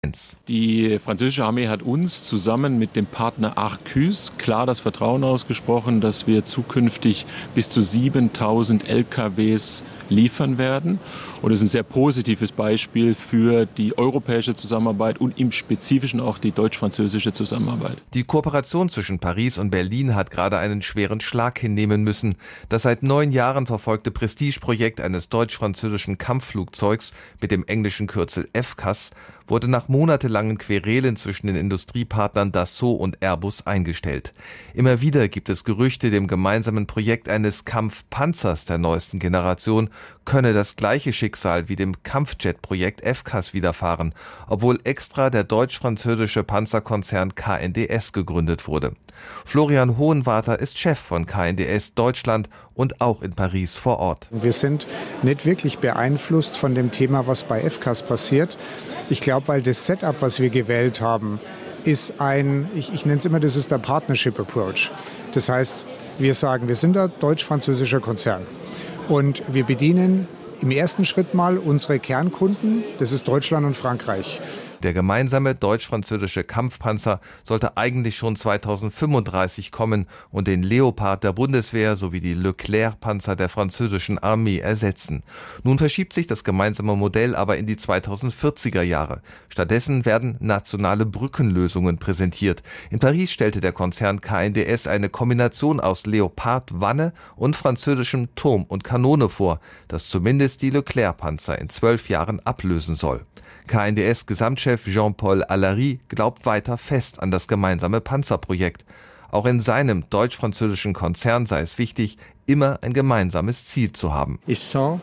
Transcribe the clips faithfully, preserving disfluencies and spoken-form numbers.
Die französische Armee hat uns zusammen mit dem Partner Arquus klar das Vertrauen ausgesprochen, dass wir zukünftig bis zu siebentausend L K Ws liefern werden. Und es ist ein sehr positives Beispiel für die europäische Zusammenarbeit und im Spezifischen auch die deutsch-französische Zusammenarbeit. Die Kooperation zwischen Paris und Berlin hat gerade einen schweren Schlag hinnehmen müssen. Das seit neun Jahren verfolgte Prestigeprojekt eines deutsch-französischen Kampfflugzeugs mit dem englischen Kürzel F C A S wurde nach monatelangen Querelen zwischen den Industriepartnern Dassault und Airbus eingestellt. Immer wieder gibt es Gerüchte, dem gemeinsamen Projekt eines Kampfpanzers der neuesten Generation könne das gleiche Schicksal wie dem Kampfjet-Projekt F C A S widerfahren, obwohl extra der deutsch-französische Panzerkonzern K N D S gegründet wurde. Florian Hohenwarter ist Chef von K N D S Deutschland und auch in Paris vor Ort. Wir sind nicht wirklich beeinflusst von dem Thema, was bei F C A S passiert. Ich glaube, weil das Setup, was wir gewählt haben, ist ein, ich, ich nenne es immer, das ist der Partnership Approach. Das heißt, wir sagen, wir sind ein deutsch-französischer Konzern und wir bedienen im ersten Schritt mal unsere Kernkunden, das ist Deutschland und Frankreich. Der gemeinsame deutsch-französische Kampfpanzer sollte eigentlich schon zweitausendfünfunddreißig kommen und den Leopard der Bundeswehr sowie die Leclerc-Panzer der französischen Armee ersetzen. Nun verschiebt sich das gemeinsame Modell aber in die zweitausendvierziger Jahre. Stattdessen werden nationale Brückenlösungen präsentiert. In Paris stellte der Konzern K N D S eine Kombination aus Leopard-Wanne und französischem Turm und Kanone vor, das zumindest die Leclerc-Panzer in zwölf Jahren ablösen soll. K N D S-Gesamtchef Jean-Paul Allary glaubt weiter fest an das gemeinsame Panzerprojekt. Auch in seinem deutsch-französischen Konzern sei es wichtig, immer ein gemeinsames Ziel zu haben. Dann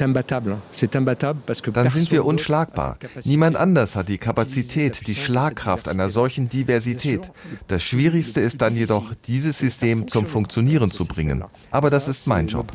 sind wir unschlagbar. Niemand anders hat die Kapazität, die Schlagkraft einer solchen Diversität. Das Schwierigste ist dann jedoch, dieses System zum Funktionieren zu bringen. Aber das ist mein Job.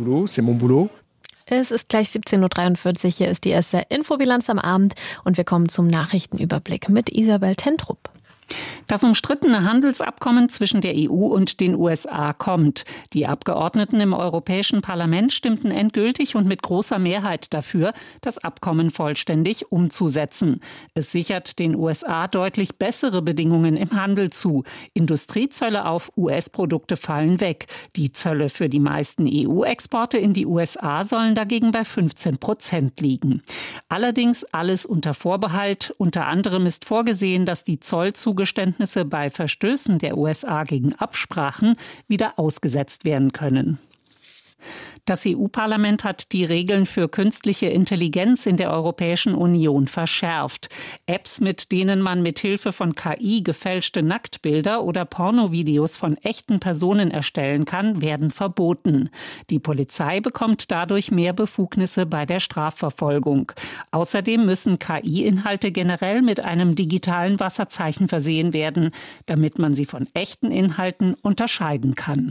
Es ist gleich siebzehn Uhr dreiundvierzig, hier ist die erste Infobilanz am Abend und wir kommen zum Nachrichtenüberblick mit Isabel Tentrup. Das umstrittene Handelsabkommen zwischen der E U und den U S A kommt. Die Abgeordneten im Europäischen Parlament stimmten endgültig und mit großer Mehrheit dafür, das Abkommen vollständig umzusetzen. Es sichert den U S A deutlich bessere Bedingungen im Handel zu. Industriezölle auf U S-Produkte fallen weg. Die Zölle für die meisten E U-Exporte in die U S A sollen dagegen bei fünfzehn Prozent liegen. Allerdings alles unter Vorbehalt. Unter anderem ist vorgesehen, dass die Zollzugeständnisse bei Verstößen der U S A gegen Absprachen wieder ausgesetzt werden können. Das E U-Parlament hat die Regeln für künstliche Intelligenz in der Europäischen Union verschärft. Apps, mit denen man mithilfe von K I gefälschte Nacktbilder oder Pornovideos von echten Personen erstellen kann, werden verboten. Die Polizei bekommt dadurch mehr Befugnisse bei der Strafverfolgung. Außerdem müssen K I-Inhalte generell mit einem digitalen Wasserzeichen versehen werden, damit man sie von echten Inhalten unterscheiden kann.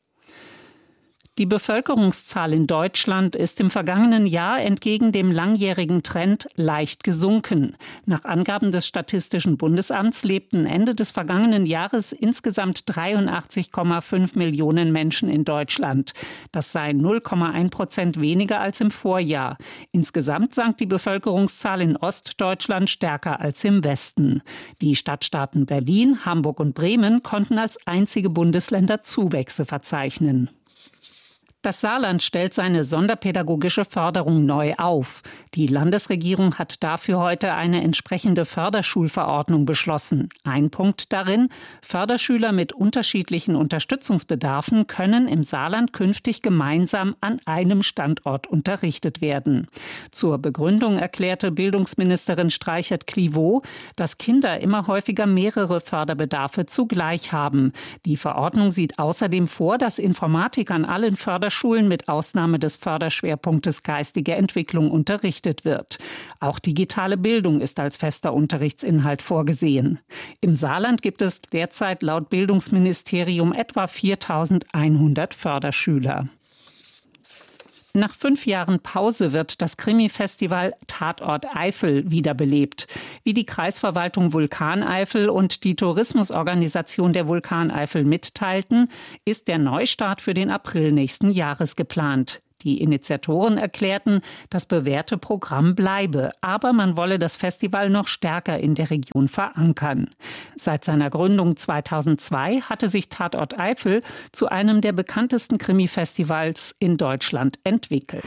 Die Bevölkerungszahl in Deutschland ist im vergangenen Jahr entgegen dem langjährigen Trend leicht gesunken. Nach Angaben des Statistischen Bundesamts lebten Ende des vergangenen Jahres insgesamt dreiundachtzig Komma fünf Millionen Menschen in Deutschland. Das sei null Komma eins Prozent weniger als im Vorjahr. Insgesamt sank die Bevölkerungszahl in Ostdeutschland stärker als im Westen. Die Stadtstaaten Berlin, Hamburg und Bremen konnten als einzige Bundesländer Zuwächse verzeichnen. Das Saarland stellt seine sonderpädagogische Förderung neu auf. Die Landesregierung hat dafür heute eine entsprechende Förderschulverordnung beschlossen. Ein Punkt darin: Förderschüler mit unterschiedlichen Unterstützungsbedarfen können im Saarland künftig gemeinsam an einem Standort unterrichtet werden. Zur Begründung erklärte Bildungsministerin Streichert-Clivaux, dass Kinder immer häufiger mehrere Förderbedarfe zugleich haben. Die Verordnung sieht außerdem vor, dass Informatik an allen Förderschulen mit Ausnahme des Förderschwerpunktes geistige Entwicklung unterrichtet wird. Auch digitale Bildung ist als fester Unterrichtsinhalt vorgesehen. Im Saarland gibt es derzeit laut Bildungsministerium etwa viertausendeinhundert Förderschüler. Nach fünf Jahren Pause wird das Krimi-Festival Tatort Eifel wiederbelebt. Wie die Kreisverwaltung Vulkaneifel und die Tourismusorganisation der Vulkaneifel mitteilten, ist der Neustart für den April nächsten Jahres geplant. Die Initiatoren erklärten, das bewährte Programm bleibe, aber man wolle das Festival noch stärker in der Region verankern. Seit seiner Gründung zweitausendzwei hatte sich Tatort Eifel zu einem der bekanntesten Krimi-Festivals in Deutschland entwickelt.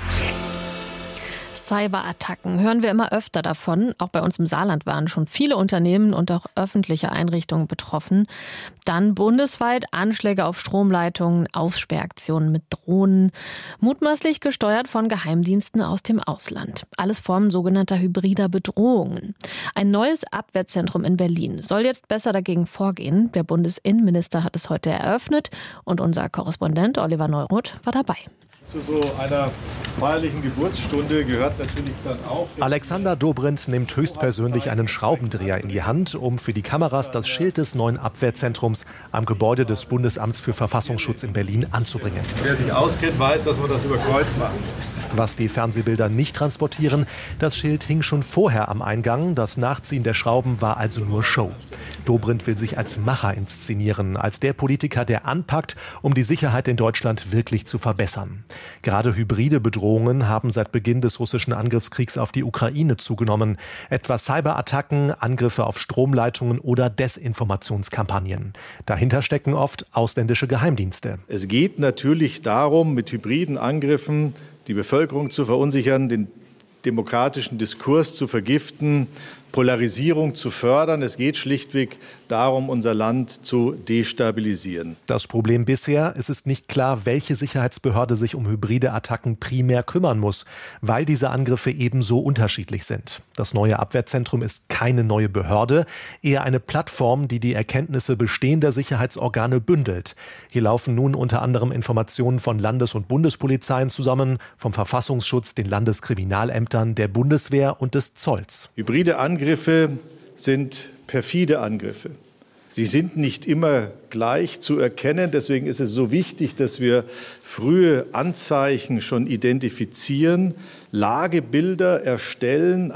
Cyberattacken hören wir immer öfter davon. Auch bei uns im Saarland waren schon viele Unternehmen und auch öffentliche Einrichtungen betroffen. Dann bundesweit Anschläge auf Stromleitungen, Aussperraktionen mit Drohnen, mutmaßlich gesteuert von Geheimdiensten aus dem Ausland. Alles Formen sogenannter hybrider Bedrohungen. Ein neues Abwehrzentrum in Berlin soll jetzt besser dagegen vorgehen. Der Bundesinnenminister hat es heute eröffnet und unser Korrespondent Oliver Neuroth war dabei. Zu so einer feierlichen Geburtsstunde gehört natürlich dann auch... Alexander Dobrindt nimmt höchstpersönlich einen Schraubendreher in die Hand, um für die Kameras das Schild des neuen Abwehrzentrums am Gebäude des Bundesamts für Verfassungsschutz in Berlin anzubringen. Wer sich auskennt, weiß, dass wir das über Kreuz machen. Was die Fernsehbilder nicht transportieren, das Schild hing schon vorher am Eingang. Das Nachziehen der Schrauben war also nur Show. Dobrindt will sich als Macher inszenieren, als der Politiker, der anpackt, um die Sicherheit in Deutschland wirklich zu verbessern. Gerade hybride Bedrohungen haben seit Beginn des russischen Angriffskriegs auf die Ukraine zugenommen. Etwa Cyberattacken, Angriffe auf Stromleitungen oder Desinformationskampagnen. Dahinter stecken oft ausländische Geheimdienste. Es geht natürlich darum, mit hybriden Angriffen die Bevölkerung zu verunsichern, den demokratischen Diskurs zu vergiften, Polarisierung zu fördern. Es geht schlichtweg darum, unser Land zu destabilisieren. Das Problem bisher, es ist nicht klar, welche Sicherheitsbehörde sich um hybride Attacken primär kümmern muss, weil diese Angriffe eben so unterschiedlich sind. Das neue Abwehrzentrum ist keine neue Behörde, eher eine Plattform, die die Erkenntnisse bestehender Sicherheitsorgane bündelt. Hier laufen nun unter anderem Informationen von Landes- und Bundespolizeien zusammen, vom Verfassungsschutz, den Landeskriminalämtern, der Bundeswehr und des Zolls. Hybride Angriffe sind perfide Angriffe. Sie sind nicht immer gleich zu erkennen. Deswegen ist es so wichtig, dass wir frühe Anzeichen schon identifizieren, Lagebilder erstellen,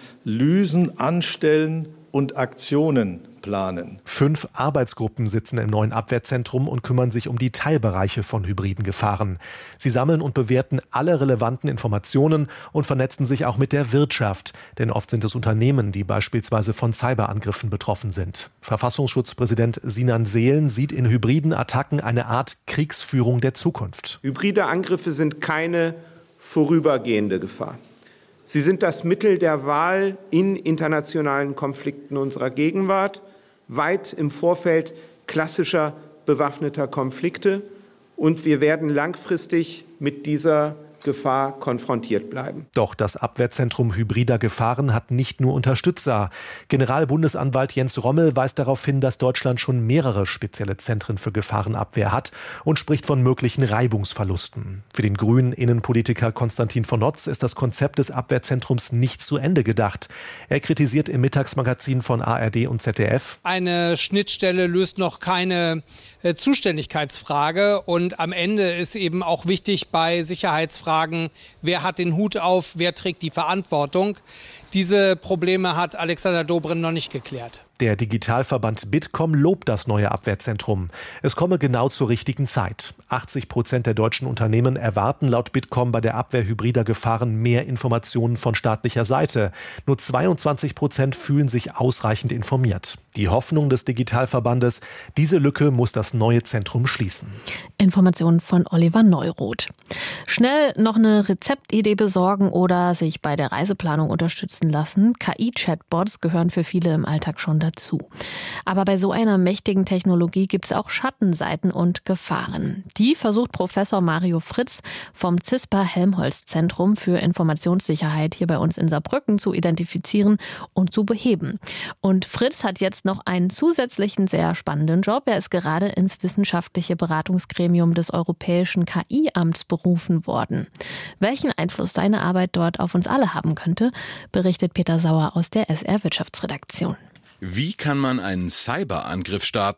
Analysen anstellen und Aktionen planen. Fünf Arbeitsgruppen sitzen im neuen Abwehrzentrum und kümmern sich um die Teilbereiche von hybriden Gefahren. Sie sammeln und bewerten alle relevanten Informationen und vernetzen sich auch mit der Wirtschaft. Denn oft sind es Unternehmen, die beispielsweise von Cyberangriffen betroffen sind. Verfassungsschutzpräsident Sinan Seelen sieht in hybriden Attacken eine Art Kriegsführung der Zukunft. Hybride Angriffe sind keine vorübergehende Gefahr. Sie sind das Mittel der Wahl in internationalen Konflikten unserer Gegenwart, weit im Vorfeld klassischer bewaffneter Konflikte. Und wir werden langfristig mit dieser Gefahr konfrontiert bleiben. Doch das Abwehrzentrum hybrider Gefahren hat nicht nur Unterstützer. Generalbundesanwalt Jens Rommel weist darauf hin, dass Deutschland schon mehrere spezielle Zentren für Gefahrenabwehr hat und spricht von möglichen Reibungsverlusten. Für den grünen Innenpolitiker Konstantin von Notz ist das Konzept des Abwehrzentrums nicht zu Ende gedacht. Er kritisiert im Mittagsmagazin von A R D und Z D F: Eine Schnittstelle löst noch keine äh, Zuständigkeitsfrage und am Ende ist eben auch wichtig bei Sicherheitsfragen, Fragen, wer hat den Hut auf, wer trägt die Verantwortung. Diese Probleme hat Alexander Dobrindt noch nicht geklärt. Der Digitalverband Bitkom lobt das neue Abwehrzentrum. Es komme genau zur richtigen Zeit. achtzig Prozent der deutschen Unternehmen erwarten laut Bitkom bei der Abwehr hybrider Gefahren mehr Informationen von staatlicher Seite. Nur zweiundzwanzig Prozent fühlen sich ausreichend informiert. Die Hoffnung des Digitalverbandes, diese Lücke muss das neue Zentrum schließen. Informationen von Oliver Neuroth. Schnell noch eine Rezeptidee besorgen oder sich bei der Reiseplanung unterstützen lassen. K I-Chatbots gehören für viele im Alltag schon dazu. Aber bei so einer mächtigen Technologie gibt es auch Schattenseiten und Gefahren. Die versucht Professor Mario Fritz vom CISPA-Helmholtz-Zentrum für Informationssicherheit hier bei uns in Saarbrücken zu identifizieren und zu beheben. Und Fritz hat jetzt noch einen zusätzlichen sehr spannenden Job. Er ist gerade ins wissenschaftliche Beratungsgremium des Europäischen K I-Amts berufen worden. Welchen Einfluss seine Arbeit dort auf uns alle haben könnte, berichtet Peter Sauer aus der S R-Wirtschaftsredaktion. Wie kann man einen Cyberangriff starten?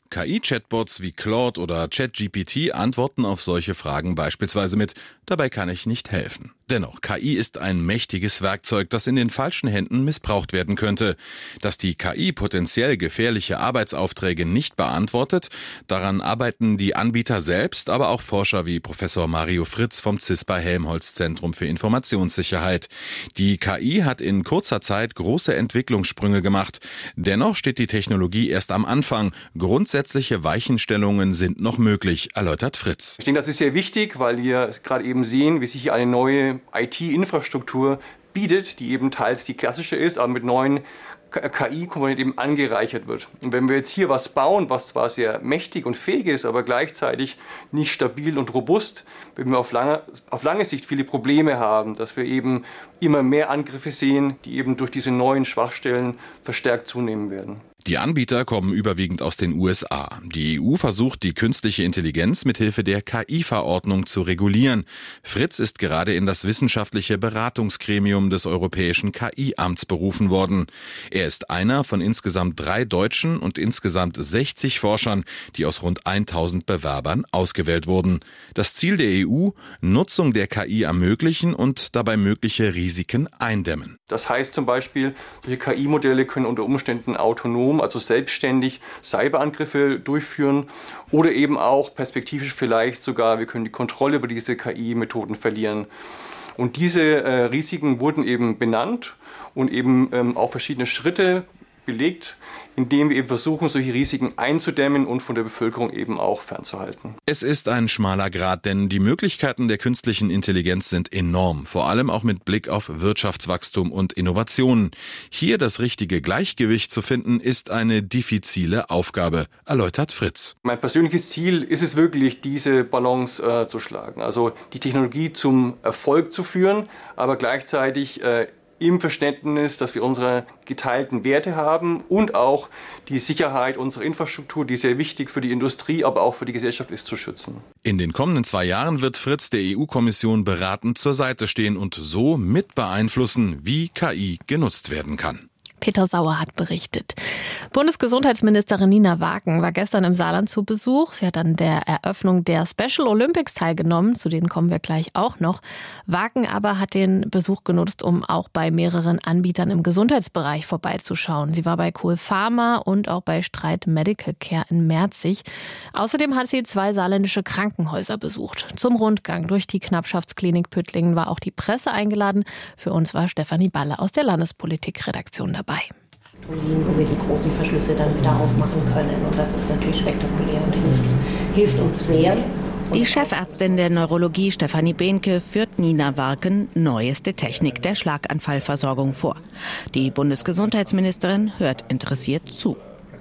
K I-Chatbots wie Claude oder ChatGPT antworten auf solche Fragen beispielsweise mit „Dabei kann ich nicht helfen“. Dennoch, K I ist ein mächtiges Werkzeug, das in den falschen Händen missbraucht werden könnte. Dass die K I potenziell gefährliche Arbeitsaufträge nicht beantwortet, daran arbeiten die Anbieter selbst, aber auch Forscher wie Professor Mario Fritz vom CISPA-Helmholtz-Zentrum für Informationssicherheit. Die K I hat in kurzer Zeit große Entwicklungssprünge gemacht. Dennoch steht die Technologie erst am Anfang. Grundsätzliche Weichenstellungen sind noch möglich, erläutert Fritz. Ich denke, das ist sehr wichtig, weil wir gerade eben sehen, wie sich hier eine neue I T-Infrastruktur bietet, die eben teils die klassische ist, aber mit neuen K I-Komponenten eben angereichert wird. Und wenn wir jetzt hier was bauen, was zwar sehr mächtig und fähig ist, aber gleichzeitig nicht stabil und robust, werden wir auf lange, auf lange Sicht viele Probleme haben, dass wir eben immer mehr Angriffe sehen, die eben durch diese neuen Schwachstellen verstärkt zunehmen werden. Die Anbieter kommen überwiegend aus den U S A. Die E U versucht, die künstliche Intelligenz mithilfe der K I-Verordnung zu regulieren. Fritz ist gerade in das wissenschaftliche Beratungsgremium des Europäischen K I-Amts berufen worden. Er ist einer von insgesamt drei Deutschen und insgesamt sechzig Forschern, die aus rund tausend Bewerbern ausgewählt wurden. Das Ziel der E U: Nutzung der K I ermöglichen und dabei mögliche Risiken eindämmen. Das heißt zum Beispiel, solche K I-Modelle können unter Umständen autonom, also selbstständig Cyberangriffe durchführen oder eben auch perspektivisch vielleicht sogar, wir können die Kontrolle über diese K I-Methoden verlieren. Und diese äh, Risiken wurden eben benannt und eben ähm, auf verschiedene Schritte belegt, indem wir eben versuchen, solche Risiken einzudämmen und von der Bevölkerung eben auch fernzuhalten. Es ist ein schmaler Grat, denn die Möglichkeiten der künstlichen Intelligenz sind enorm, vor allem auch mit Blick auf Wirtschaftswachstum und Innovationen. Hier das richtige Gleichgewicht zu finden, ist eine diffizile Aufgabe, erläutert Fritz. Mein persönliches Ziel ist es wirklich, diese Balance äh, zu schlagen, also die Technologie zum Erfolg zu führen, aber gleichzeitig äh, im Verständnis, dass wir unsere geteilten Werte haben und auch die Sicherheit unserer Infrastruktur, die sehr wichtig für die Industrie, aber auch für die Gesellschaft ist, zu schützen. In den kommenden zwei Jahren wird Fritz der E U-Kommission beratend zur Seite stehen und so mit beeinflussen, wie K I genutzt werden kann. Peter Sauer hat berichtet. Bundesgesundheitsministerin Nina Wagen war gestern im Saarland zu Besuch. Sie hat an der Eröffnung der Special Olympics teilgenommen. Zu denen kommen wir gleich auch noch. Wagen aber hat den Besuch genutzt, um auch bei mehreren Anbietern im Gesundheitsbereich vorbeizuschauen. Sie war bei Cool Pharma und auch bei Streit Medical Care in Merzig. Außerdem hat sie zwei saarländische Krankenhäuser besucht. Zum Rundgang durch die Knappschaftsklinik Püttlingen war auch die Presse eingeladen. Für uns war Stefanie Balle aus der Landespolitikredaktion dabei. Wo wir die großen Verschlüsse dann wieder aufmachen können. Und das ist natürlich spektakulär und hilft, hilft uns sehr. Die Chefärztin der Neurologie Stefanie Behnke führt Nina Wagen neueste Technik der Schlaganfallversorgung vor. Die Bundesgesundheitsministerin hört interessiert zu.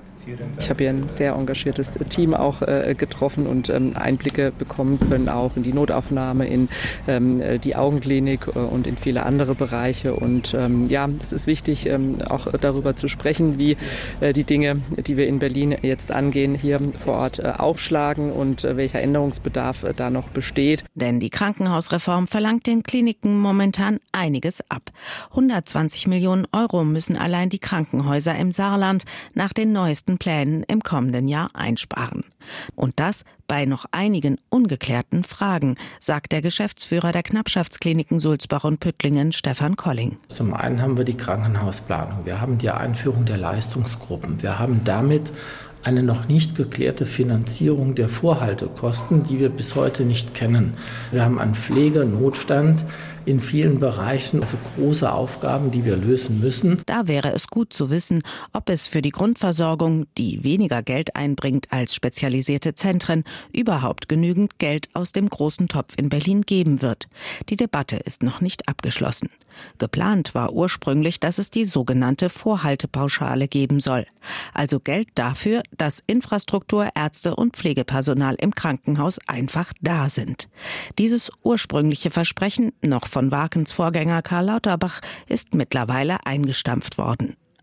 Ich habe hier ein sehr engagiertes Team auch äh, getroffen und ähm, Einblicke bekommen können, auch in die Notaufnahme, in ähm, die Augenklinik äh, und in viele andere Bereiche. Und ähm, ja, es ist wichtig, ähm, auch darüber zu sprechen, wie äh, die Dinge, die wir in Berlin jetzt angehen, hier vor Ort äh, aufschlagen und äh, welcher Änderungsbedarf äh, da noch besteht. Denn die Krankenhausreform verlangt den Kliniken momentan einiges ab. hundertzwanzig Millionen Euro müssen allein die Krankenhäuser im Saarland nach den neuesten Plänen im kommenden Jahr einsparen. Und das bei noch einigen ungeklärten Fragen, sagt der Geschäftsführer der Knappschaftskliniken Sulzbach und Püttlingen, Stefan Colling. Zum einen haben wir die Krankenhausplanung, wir haben die Einführung der Leistungsgruppen, wir haben damit eine noch nicht geklärte Finanzierung der Vorhaltekosten, die wir bis heute nicht kennen. Wir haben einen Pflegenotstand in vielen Bereichen, also große Aufgaben, die wir lösen müssen. Da wäre es gut zu wissen, ob es für die Grundversorgung, die weniger Geld einbringt als spezialisierte Zentren, überhaupt genügend Geld aus dem großen Topf in Berlin geben wird. Die Debatte ist noch nicht abgeschlossen. Geplant war ursprünglich, dass es die sogenannte Vorhaltepauschale geben soll. Also Geld dafür, dass Infrastruktur, Ärzte und Pflegepersonal im Krankenhaus einfach da sind. Dieses ursprüngliche Versprechen, noch von Wagens Vorgänger Karl Lauterbach, ist mittlerweile eingestampft worden.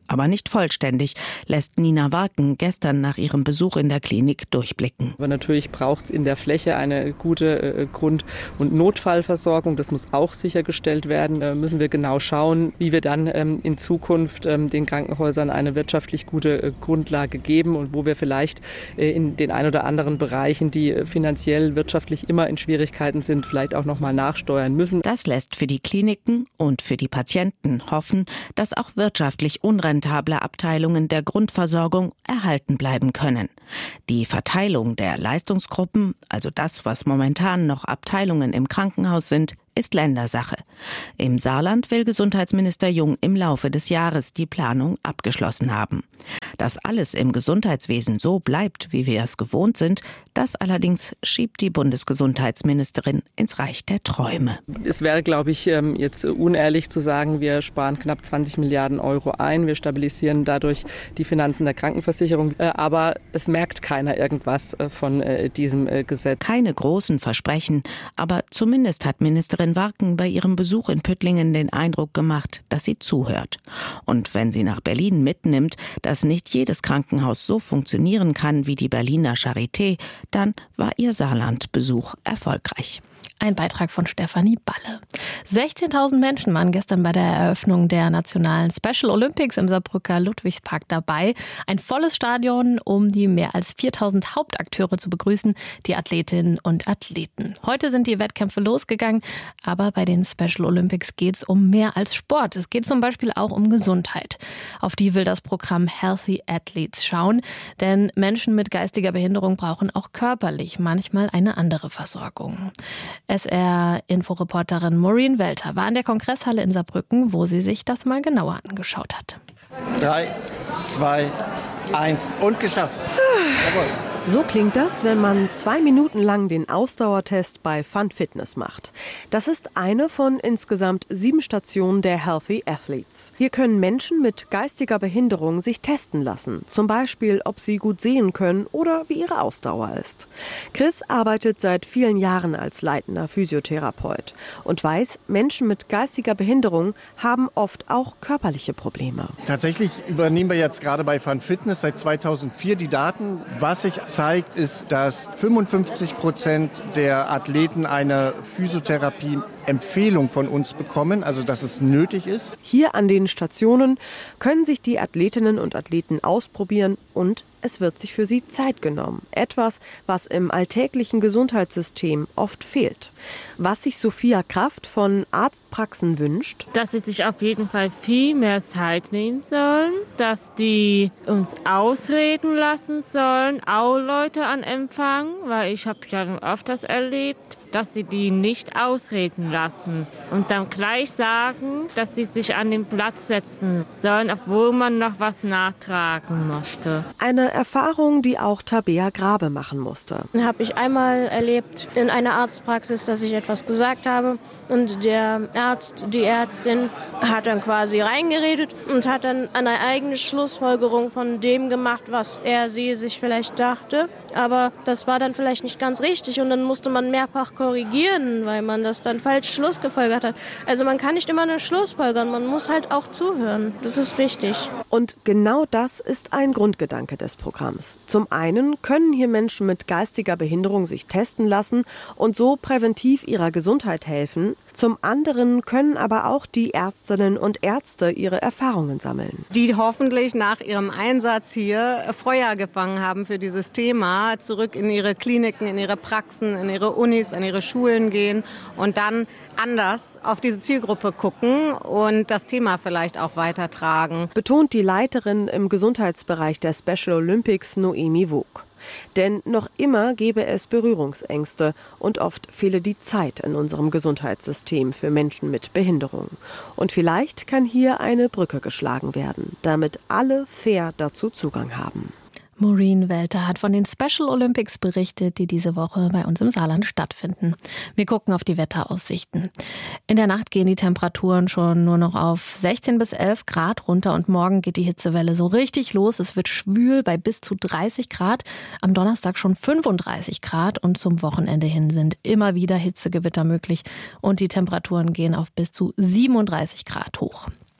aber nicht vollständig, lässt Nina Warken gestern nach ihrem Besuch in der Klinik durchblicken. Aber natürlich braucht es in der Fläche eine gute äh, Grund- und Notfallversorgung. Das muss auch sichergestellt werden. Da müssen wir genau schauen, wie wir dann ähm, in Zukunft ähm, den Krankenhäusern eine wirtschaftlich gute äh, Grundlage geben und wo wir vielleicht äh, in den ein oder anderen Bereichen, die äh, finanziell, wirtschaftlich immer in Schwierigkeiten sind, vielleicht auch noch mal nachsteuern müssen. Das lässt für die Kliniken und für die Patienten hoffen, dass auch wirtschaftlich unrentable Abteilungen der Grundversorgung erhalten bleiben können. Die Verteilung der Leistungsgruppen, also das, was momentan noch Abteilungen im Krankenhaus sind, ist Ländersache. Im Saarland will Gesundheitsminister Jung im Laufe des Jahres die Planung abgeschlossen haben. Dass alles im Gesundheitswesen so bleibt, wie wir es gewohnt sind, das allerdings schiebt die Bundesgesundheitsministerin ins Reich der Träume. Es wäre, glaube ich, jetzt unehrlich zu sagen, wir sparen knapp zwanzig Milliarden Euro ein, wir stabilisieren dadurch die Finanzen der Krankenversicherung, aber es merkt keiner irgendwas von diesem Gesetz. Keine großen Versprechen, aber zumindest hat Ministerin Warken bei ihrem Besuch in Püttlingen den Eindruck gemacht, dass sie zuhört. Und wenn sie nach Berlin mitnimmt, dass nicht jedes Krankenhaus so funktionieren kann wie die Berliner Charité, dann war ihr Saarland-Besuch erfolgreich. Ein Beitrag von Stefanie Balle. sechzehntausend Menschen waren gestern bei der Eröffnung der nationalen Special Olympics im Saarbrücker Ludwigspark dabei. Ein volles Stadion, um die mehr als viertausend Hauptakteure zu begrüßen, die Athletinnen und Athleten. Heute sind die Wettkämpfe losgegangen, aber bei den Special Olympics geht es um mehr als Sport. Es geht zum Beispiel auch um Gesundheit. Auf die will das Programm Healthy Athletes schauen, denn Menschen mit geistiger Behinderung brauchen auch körperlich manchmal eine andere Versorgung. S R-Inforeporterin Maureen Welter war in der Kongresshalle in Saarbrücken, wo sie sich das mal genauer angeschaut hat. Drei, zwei, eins und geschafft. Jawohl. So klingt das, wenn man zwei Minuten lang den Ausdauertest bei Fun Fitness macht. Das ist eine von insgesamt sieben Stationen der Healthy Athletes. Hier können Menschen mit geistiger Behinderung sich testen lassen. Zum Beispiel, ob sie gut sehen können oder wie ihre Ausdauer ist. Chris arbeitet seit vielen Jahren als leitender Physiotherapeut und weiß, Menschen mit geistiger Behinderung haben oft auch körperliche Probleme. Tatsächlich übernehmen wir jetzt gerade bei Fun Fitness seit zweitausendvier die Daten. Was sich zeigt, ist, dass fünfundfünfzig Prozent der Athleten eine Physiotherapie-Empfehlung von uns bekommen, also dass es nötig ist. Hier an den Stationen können sich die Athletinnen und Athleten ausprobieren und es wird sich für sie Zeit genommen. Etwas, was im alltäglichen Gesundheitssystem oft fehlt. Was sich Sophia Kraft von Arztpraxen wünscht: Dass sie sich auf jeden Fall viel mehr Zeit nehmen sollen, dass die uns ausreden lassen sollen, auch Leute an Empfang, weil ich habe ja schon öfters erlebt, dass sie die nicht ausreden lassen und dann gleich sagen, dass sie sich an den Platz setzen sollen, obwohl man noch was nachtragen möchte. Eine Erfahrung, die auch Tabea Grabe machen musste. Habe ich einmal erlebt in einer Arztpraxis, dass ich etwas gesagt habe und der Arzt, die Ärztin hat dann quasi reingeredet und hat dann eine eigene Schlussfolgerung von dem gemacht, was er, sie sich vielleicht dachte. Aber das war dann vielleicht nicht ganz richtig und dann musste man mehrfach korrigieren, weil man das dann falsch schlussgefolgert hat. Also man kann nicht immer nur schlussfolgern, man muss halt auch zuhören. Das ist wichtig. Und genau das ist ein Grundgedanke des Programms. Zum einen können hier Menschen mit geistiger Behinderung sich testen lassen und so präventiv ihrer Gesundheit helfen. Zum anderen können aber auch die Ärztinnen und Ärzte ihre Erfahrungen sammeln. Die hoffentlich nach ihrem Einsatz hier Feuer gefangen haben für dieses Thema, zurück in ihre Kliniken, in ihre Praxen, in ihre Unis, in ihre Schulen gehen und dann anders auf diese Zielgruppe gucken und das Thema vielleicht auch weitertragen. Betont die Leiterin im Gesundheitsbereich der Special Olympics, Noemi Wog. Denn noch immer gäbe es Berührungsängste und oft fehle die Zeit in unserem Gesundheitssystem für Menschen mit Behinderung. Und vielleicht kann hier eine Brücke geschlagen werden, damit alle fair dazu Zugang haben. Maureen Welter hat von den Special Olympics berichtet, die diese Woche bei uns im Saarland stattfinden. Wir gucken auf die Wetteraussichten. In der Nacht gehen die Temperaturen schon nur noch auf sechzehn bis elf Grad runter und morgen geht die Hitzewelle so richtig los. Es wird schwül bei bis zu dreißig Grad, am Donnerstag schon fünfunddreißig Grad und zum Wochenende hin sind immer wieder Hitzegewitter möglich und die Temperaturen gehen auf bis zu siebenunddreißig Grad hoch.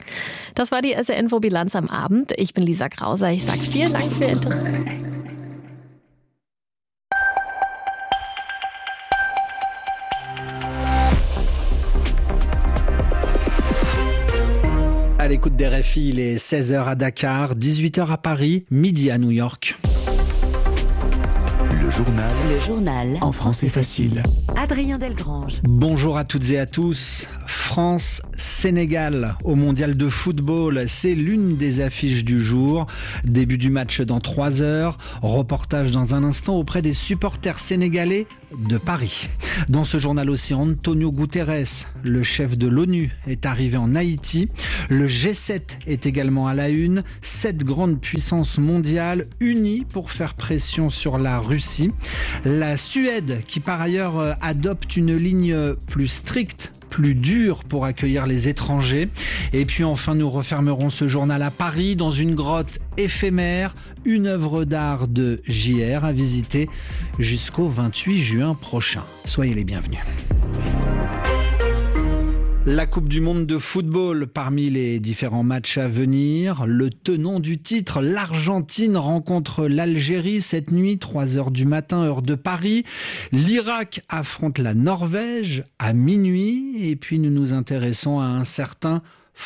Das war die S R Info-Bilanz am Abend. Ich bin Lisa Krauser. Ich sage vielen Dank für Ihr Interesse. À l'écoute des R F I, il est seize heures à Dakar, dix-huit heures à Paris, midi à New York. Le journal. Le journal. En français facile. Adrien Delgrange. Bonjour à toutes et à tous. France-Sénégal au mondial de football, c'est l'une des affiches du jour. Début du match dans trois heures. Reportage dans un instant auprès des supporters sénégalais de Paris. Dans ce journal aussi, Antonio Guterres, le chef de l'ONU, est arrivé en Haïti. Le G sept est également à la une. Sept grandes puissances mondiales unies pour faire pression sur la Russie. La Suède, qui par ailleurs adopte une ligne plus stricte, plus dure pour accueillir les étrangers. Et puis enfin, nous refermerons ce journal à Paris, dans une grotte éphémère, une œuvre d'art de J R à visiter jusqu'au vingt-huit juin prochain. Soyez les bienvenus. La Coupe du Monde de football, parmi les différents matchs à venir, le tenant du titre, l'Argentine rencontre l'Algérie cette nuit, trois heures du matin, heure de Paris. L'Irak affronte la Norvège à minuit. Et puis nous nous intéressons à un certain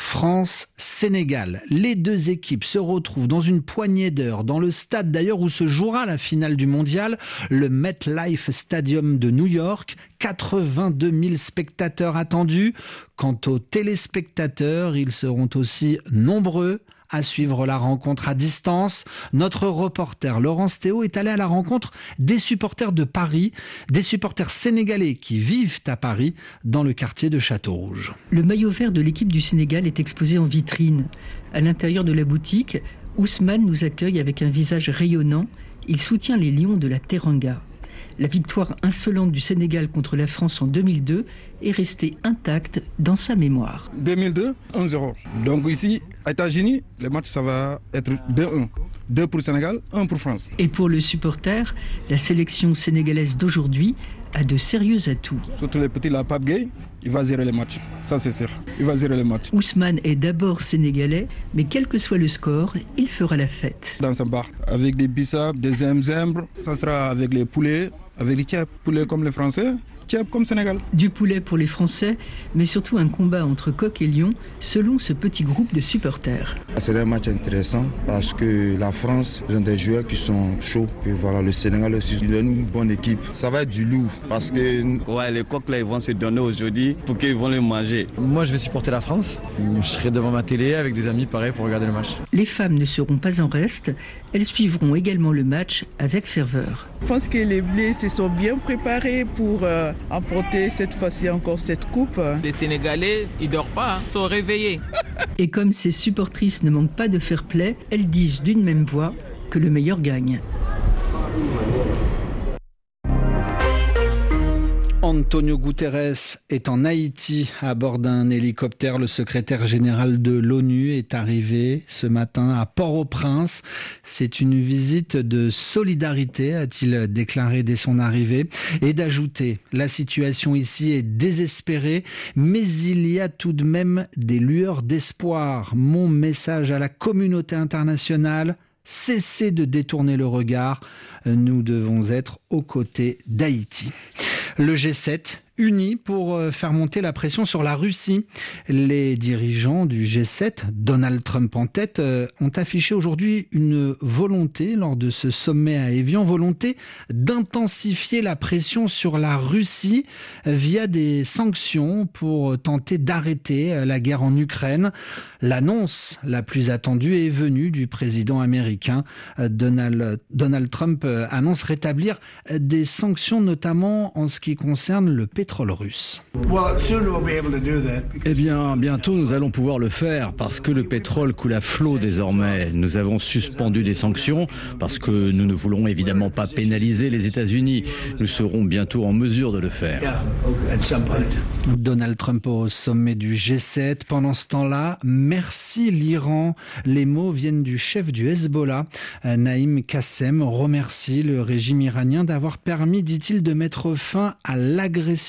France-Sénégal. Les deux équipes se retrouvent dans une poignée d'heures, dans le stade d'ailleurs où se jouera la finale du mondial, le MetLife Stadium de New York. quatre-vingt-deux mille spectateurs attendus. Quant aux téléspectateurs, ils seront aussi nombreux à suivre la rencontre à distance. Notre reporter Laurence Théo est allé à la rencontre des supporters de Paris, des supporters sénégalais qui vivent à Paris, dans le quartier de Château-Rouge. Le maillot vert de l'équipe du Sénégal est exposé en vitrine. À l'intérieur de la boutique, Ousmane nous accueille avec un visage rayonnant. Il soutient les Lions de la Teranga. La victoire insolente du Sénégal contre la France en deux mille deux est restée intacte dans sa mémoire. deux mille deux, un zéro. Donc ici, aux États-Unis, le match ça va être deux un. deux pour Sénégal, un pour France. Et pour le supporter, la sélection sénégalaise d'aujourd'hui a de sérieux atouts. Surtout les petits, la Pape Gueye, il va gérer les matchs. Ça c'est sûr, il va gérer les matchs. Ousmane est d'abord sénégalais, mais quel que soit le score, il fera la fête. Dans un bar, avec des bissap, des zembres, ça sera avec les poulets, avec les tiens, poulets comme les Français. Comme Sénégal. Du poulet pour les Français, mais surtout un combat entre coq et lion, selon ce petit groupe de supporters. C'est un match intéressant parce que la France, ils ont des joueurs qui sont chauds. Et voilà, le Sénégal aussi, ils ont une bonne équipe. Ça va être du lourd parce que ouais, les coqs là, ils vont se donner aujourd'hui pour qu'ils vont les manger. Moi, je vais supporter la France. Je serai devant ma télé avec des amis, pareil, pour regarder le match. Les femmes ne seront pas en reste. Elles suivront également le match avec ferveur. Je pense que les Bleus se sont bien préparés pour euh, emporter cette fois-ci encore cette coupe. Les Sénégalais, ils dorment pas, ils sont réveillés. Et comme ces supportrices ne manquent pas de fair play, elles disent d'une même voix que le meilleur gagne. Antonio Guterres est en Haïti à bord d'un hélicoptère. Le secrétaire général de l'ONU est arrivé ce matin à Port-au-Prince. C'est une visite de solidarité, a-t-il déclaré dès son arrivée, et d'ajouter: la situation ici est désespérée, mais il y a tout de même des lueurs d'espoir. Mon message à la communauté internationale: cessez de détourner le regard. Nous devons être aux côtés d'Haïti. Le G sept, uni pour faire monter la pression sur la Russie. Les dirigeants du G sept, Donald Trump en tête, ont affiché aujourd'hui une volonté lors de ce sommet à Évian, volonté d'intensifier la pression sur la Russie via des sanctions pour tenter d'arrêter la guerre en Ukraine. L'annonce la plus attendue est venue du président américain. Donald, Donald Trump annonce rétablir des sanctions, notamment en ce qui concerne le pétrole russe. Eh bien, bientôt nous allons pouvoir le faire parce que le pétrole coule à flot désormais. Nous avons suspendu des sanctions parce que nous ne voulons évidemment pas pénaliser les États-Unis. Nous serons bientôt en mesure de le faire. Donald Trump au sommet du G sept. Pendant ce temps-là, merci l'Iran. Les mots viennent du chef du Hezbollah, Naïm Qassem, remercie le régime iranien d'avoir permis, dit-il, de mettre fin à l'agression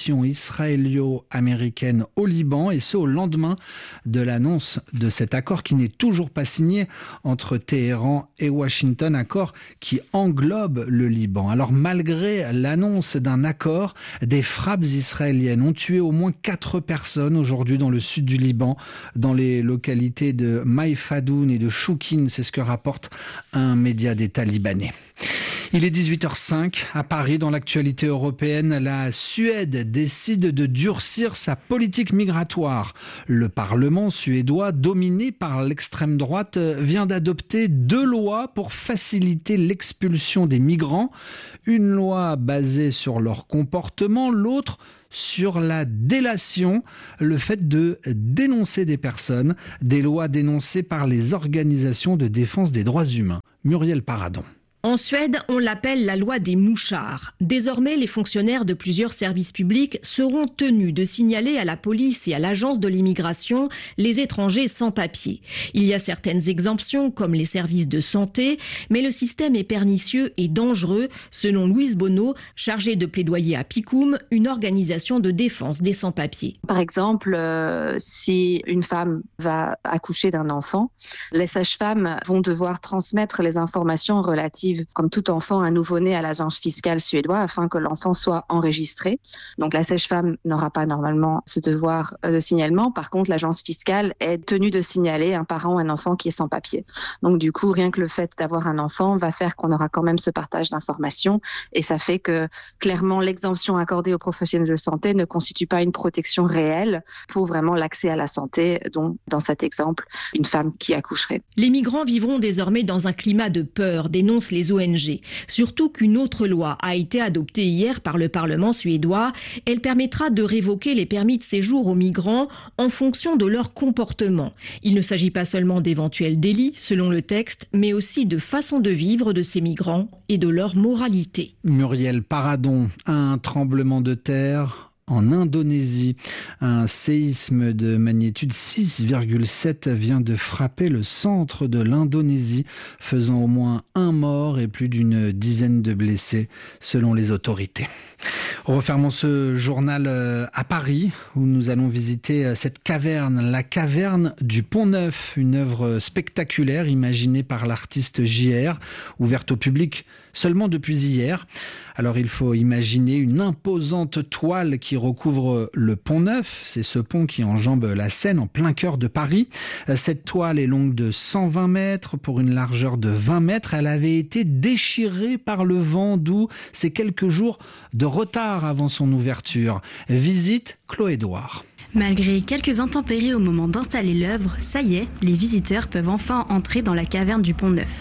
mission israélo-américaine au Liban, et ce au lendemain de l'annonce de cet accord qui n'est toujours pas signé entre Téhéran et Washington, accord qui englobe le Liban. Alors malgré l'annonce d'un accord, des frappes israéliennes ont tué au moins quatre personnes aujourd'hui dans le sud du Liban, dans les localités de Maïfadoun et de Choukin, c'est ce que rapporte un média d'État libanais. Il est dix-huit heures cinq à Paris. Dans l'actualité européenne, la Suède décide de durcir sa politique migratoire. Le Parlement suédois, dominé par l'extrême droite, vient d'adopter deux lois pour faciliter l'expulsion des migrants. Une loi basée sur leur comportement, l'autre sur la délation, le fait de dénoncer des personnes, des lois dénoncées par les organisations de défense des droits humains. Muriel Paradon. En Suède, on l'appelle la loi des mouchards. Désormais, les fonctionnaires de plusieurs services publics seront tenus de signaler à la police et à l'agence de l'immigration les étrangers sans papier. Il y a certaines exemptions, comme les services de santé, mais le système est pernicieux et dangereux, selon Louise Bonneau, chargée de plaidoyer à Picoum, une organisation de défense des sans-papiers. Par exemple, euh, si une femme va accoucher d'un enfant, les sages-femmes vont devoir transmettre les informations relatives, comme tout enfant, un nouveau-né à l'agence fiscale suédoise afin que l'enfant soit enregistré. Donc la sage-femme n'aura pas normalement ce devoir de signalement. Par contre, l'agence fiscale est tenue de signaler un parent ou un enfant qui est sans papier. Donc du coup, rien que le fait d'avoir un enfant va faire qu'on aura quand même ce partage d'informations, et ça fait que clairement l'exemption accordée aux professionnels de santé ne constitue pas une protection réelle pour vraiment l'accès à la santé, dont dans cet exemple, une femme qui accoucherait. Les migrants vivront désormais dans un climat de peur, dénoncent les O N G. Surtout qu'une autre loi a été adoptée hier par le Parlement suédois. Elle permettra de révoquer les permis de séjour aux migrants en fonction de leur comportement. Il ne s'agit pas seulement d'éventuels délits, selon le texte, mais aussi de façon de vivre de ces migrants et de leur moralité. Muriel Paradon, un tremblement de terre en Indonésie. Un séisme de magnitude six virgule sept vient de frapper le centre de l'Indonésie, faisant au moins un mort et plus d'une dizaine de blessés, selon les autorités. Refermons ce journal à Paris, où nous allons visiter cette caverne, la caverne du Pont-Neuf, une œuvre spectaculaire imaginée par l'artiste J R, ouverte au public seulement depuis hier. Alors il faut imaginer une imposante toile qui recouvre le Pont-Neuf. C'est ce pont qui enjambe la Seine en plein cœur de Paris. Cette toile est longue de cent vingt mètres pour une largeur de vingt mètres. Elle avait été déchirée par le vent, d'où ces quelques jours de retard avant son ouverture. Visite Chloé Edouard. Malgré quelques intempéries au moment d'installer l'œuvre, ça y est, les visiteurs peuvent enfin entrer dans la caverne du Pont-Neuf.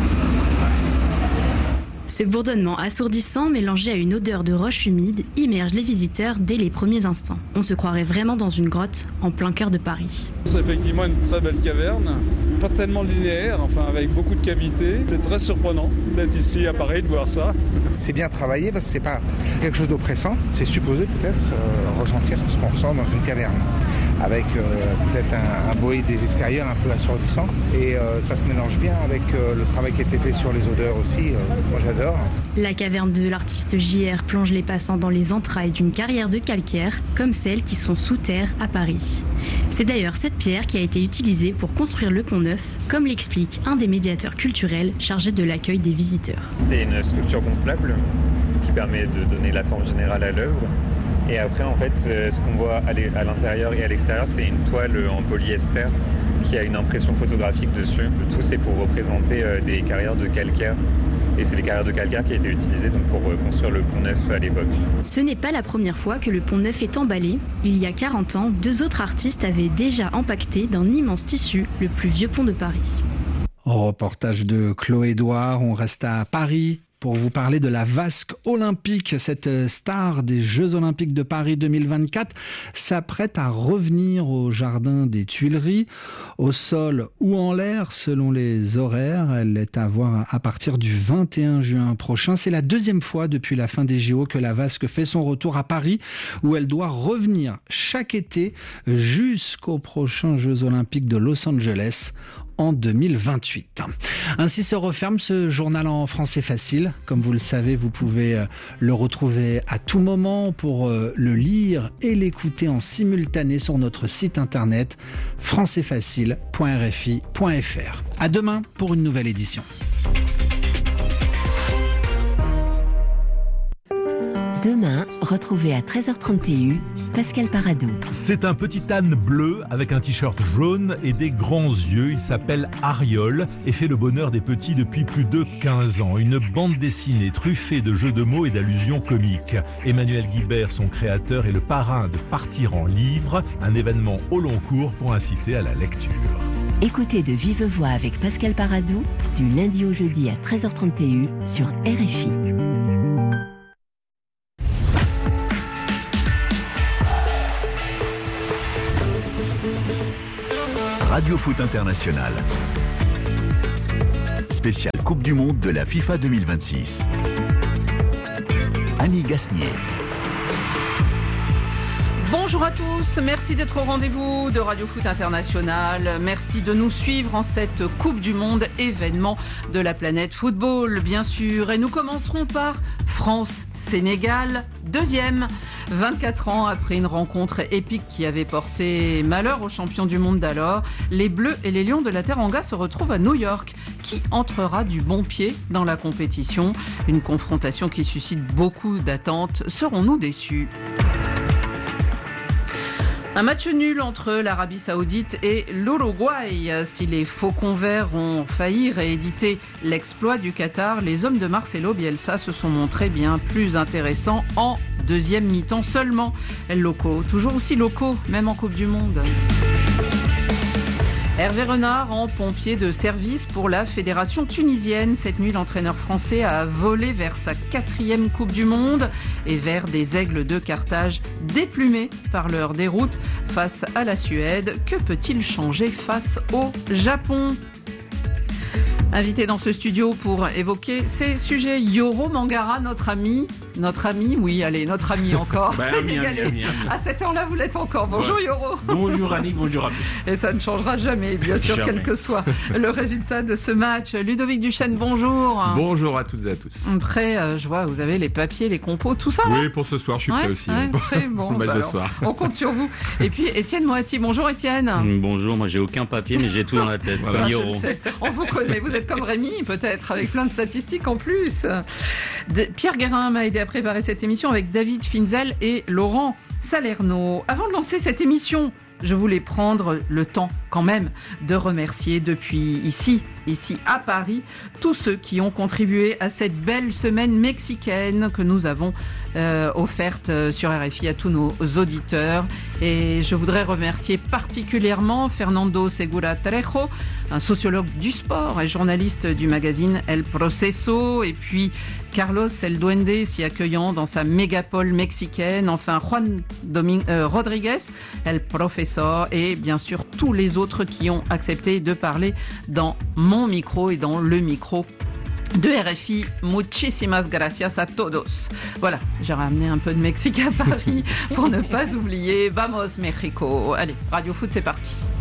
Ce bourdonnement assourdissant, mélangé à une odeur de roche humide, immerge les visiteurs dès les premiers instants. On se croirait vraiment dans une grotte en plein cœur de Paris. C'est effectivement une très belle caverne, pas tellement linéaire, enfin avec beaucoup de cavités. C'est très surprenant d'être ici à Paris, de voir ça. C'est bien travaillé parce que c'est pas quelque chose d'oppressant. C'est supposé peut-être euh, ressentir ce qu'on ressent dans une caverne, avec euh, peut-être un, un bruit des extérieurs un peu assourdissant. Et euh, ça se mélange bien avec euh, le travail qui a été fait sur les odeurs aussi. Euh, moi j'adore. La caverne de l'artiste J R plonge les passants dans les entrailles d'une carrière de calcaire, comme celles qui sont sous terre à Paris. C'est d'ailleurs cette pierre qui a été utilisée pour construire le Pont-Neuf, comme l'explique un des médiateurs culturels chargés de l'accueil des visiteurs. C'est une sculpture gonflable qui permet de donner la forme générale à l'œuvre. Et après, en fait, ce qu'on voit à l'intérieur et à l'extérieur, c'est une toile en polyester qui a une impression photographique dessus. Tout, c'est pour représenter des carrières de calcaire. Et c'est les carrières de calcaire qui a été utilisées donc, pour construire le Pont-Neuf à l'époque. Ce n'est pas la première fois que le Pont-Neuf est emballé. Il y a quarante ans, deux autres artistes avaient déjà empaqueté d'un immense tissu le plus vieux pont de Paris. Reportage de Chloé Edouard, on reste à Paris pour vous parler de la vasque olympique. Cette star des Jeux Olympiques de Paris deux mille vingt-quatre s'apprête à revenir au jardin des Tuileries, au sol ou en l'air selon les horaires. Elle est à voir à partir du vingt et un juin prochain. C'est la deuxième fois depuis la fin des J O que la vasque fait son retour à Paris, où elle doit revenir chaque été jusqu'aux prochains Jeux Olympiques de Los Angeles en deux mille vingt-huit. Ainsi se referme ce journal en français facile. Comme vous le savez, vous pouvez le retrouver à tout moment pour le lire et l'écouter en simultané sur notre site internet français facile point r f i point f r. À demain pour une nouvelle édition. Demain, retrouvez à treize heures trente et un Pascal Paradou. C'est un petit âne bleu avec un t-shirt jaune et des grands yeux. Il s'appelle Ariol et fait le bonheur des petits depuis plus de quinze ans. Une bande dessinée truffée de jeux de mots et d'allusions comiques. Emmanuel Guibert, son créateur, est le parrain de Partir en livre, un événement au long cours pour inciter à la lecture. Écoutez de vive voix avec Pascal Paradou du lundi au jeudi à treize heures trente et un sur R F I. Radio Foot International. Spécial Coupe du Monde de la FIFA deux mille vingt-six. Annie Gasnier. Bonjour à tous, merci d'être au rendez-vous de Radio Foot International. Merci de nous suivre en cette Coupe du Monde, événement de la planète football, bien sûr. Et nous commencerons par France-Sénégal, deuxième. vingt-quatre ans après une rencontre épique qui avait porté malheur aux champions du monde d'alors, les Bleus et les Lions de la Teranga se retrouvent à New York. Qui entrera du bon pied dans la compétition? Une confrontation qui suscite beaucoup d'attentes. Serons-nous déçus? Un match nul entre l'Arabie Saoudite et l'Uruguay. Si les Faucons Verts ont failli rééditer l'exploit du Qatar, les hommes de Marcelo Bielsa se sont montrés bien plus intéressants en deuxième mi-temps seulement. Locaux, toujours aussi locaux, même en Coupe du Monde. Hervé Renard en pompier de service pour la fédération tunisienne. Cette nuit, l'entraîneur français a volé vers sa quatrième Coupe du Monde et vers des Aigles de Carthage déplumés par leur déroute face à la Suède. Que peut-il changer face au Japon ? Invité dans ce studio pour évoquer ces sujets, Yoro Mangara, notre ami. Notre ami, oui, allez, notre ami encore. bah, sénégalais. Ami, ami, ami, ami. À cette heure-là, vous l'êtes encore. Bonjour ouais. Yoro. Bonjour Annie, bonjour à tous. Et ça ne changera jamais, bien sûr, jamais. Quel que soit le résultat de ce match. Ludovic Duchesne, bonjour. Bonjour à toutes et à tous. Prêt, euh, je vois, vous avez les papiers, les compos, tout ça. Oui, pour ce soir, je suis ouais, prêt aussi. Ouais, très bon. bah, alors, soir. On compte sur vous. Et puis, Étienne Moati, bonjour Étienne. Bonjour, moi j'ai aucun papier, mais j'ai tout dans la tête. Ça, je le sais. On vous connaît, vous êtes comme Rémi, peut-être, avec plein de statistiques en plus. De... Pierre Guérin m'a aidé à préparer cette émission avec David Finzel et Laurent Salerno. Avant de lancer cette émission, je voulais prendre le temps quand même de remercier depuis ici, ici à Paris, tous ceux qui ont contribué à cette belle semaine mexicaine que nous avons euh, offerte sur R F I à tous nos auditeurs. Et je voudrais remercier particulièrement Fernando Segura Trejo, un sociologue du sport et journaliste du magazine El Proceso, et puis Carlos El Duende, si accueillant dans sa mégapole mexicaine, enfin Juan Doming- euh, Rodriguez, El Profesor, et bien sûr tous les autres qui ont accepté de parler dans mon micro et dans le micro de R F I. Muchísimas gracias a todos. Voilà, j'ai ramené un peu de Mexique à Paris pour ne pas oublier. Vamos Mexico. Allez, Radio Foot, c'est parti.